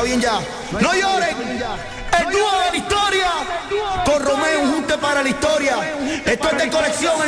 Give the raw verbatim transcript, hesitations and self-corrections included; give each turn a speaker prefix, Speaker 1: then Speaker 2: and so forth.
Speaker 1: bien ya. No lloren. El dúo de la historia. Con Romeo, un junte para la historia. Esto es de colección.